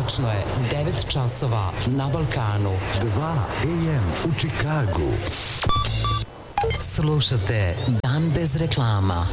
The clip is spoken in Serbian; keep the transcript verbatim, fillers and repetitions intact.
Tačno je devet časova na Balkanu. dva a em u Čikagu. Slušate Dan bez reklama.